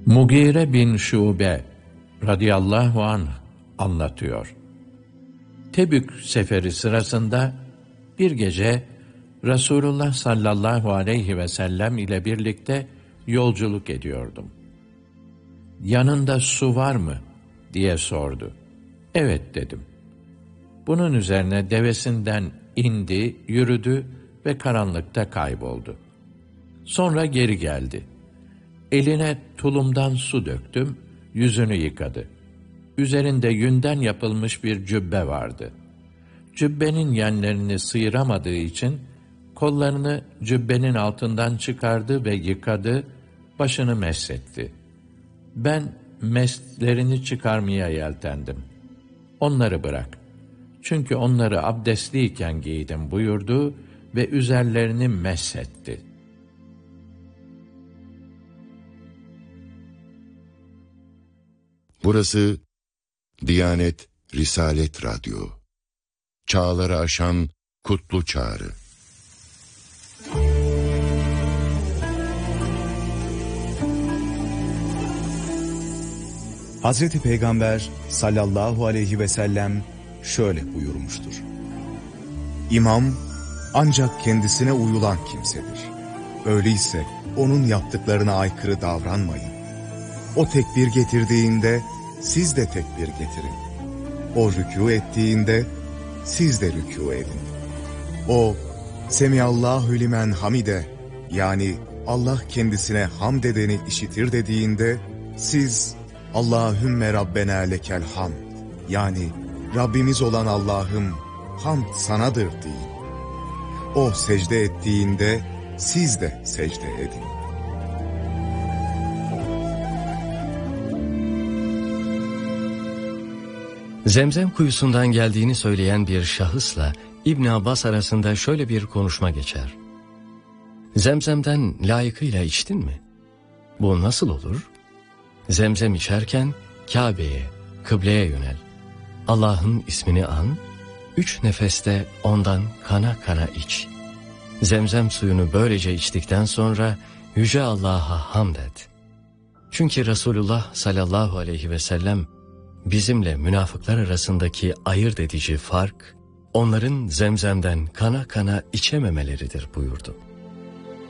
Mugire bin Şube radıyallahu anh anlatıyor. Tebük seferi sırasında bir gece Resulullah sallallahu aleyhi ve sellem ile birlikte yolculuk ediyordum. "Yanında su var mı?" diye sordu. "Evet," dedim. Bunun üzerine devesinden indi, yürüdü ve karanlıkta kayboldu. Sonra geri geldi. Eline tulumdan su döktüm, yüzünü yıkadı. Üzerinde yünden yapılmış bir cübbe vardı. Cübbenin yenlerini sıyıramadığı için kollarını cübbenin altından çıkardı ve yıkadı, başını meshetti. Ben meslerini çıkarmaya yeltendim. "Onları bırak. Çünkü onları abdestliyken giydim," buyurdu ve üzerlerini meshetti. Burası Diyanet Risalet Radyo. Çağları aşan kutlu çağrı. Hazreti Peygamber sallallahu aleyhi ve sellem şöyle buyurmuştur: İmam ancak kendisine uyulan kimsedir. Öyleyse onun yaptıklarına aykırı davranmayın. O tekbir getirdiğinde siz de tekbir getirin. O rükû ettiğinde siz de rükû edin. O Semiallahu limen hamide, yani Allah kendisine hamd edeni işitir dediğinde siz Allahümme Rabbena lekel hamd, yani Rabbimiz olan Allah'ım hamd sanadır deyin. O secde ettiğinde siz de secde edin. Zemzem kuyusundan geldiğini söyleyen bir şahısla İbn Abbas arasında şöyle bir konuşma geçer. "Zemzemden layıkıyla içtin mi? Bu nasıl olur? Zemzem içerken Kabe'ye, kıbleye yönel. Allah'ın ismini an, 3 nefeste ondan kana kana iç. Zemzem suyunu böylece içtikten sonra Yüce Allah'a hamd et. Çünkü Resulullah sallallahu aleyhi ve sellem bizimle münafıklar arasındaki ayırt edici fark, onların zemzemden kana kana içememeleridir," buyurdu.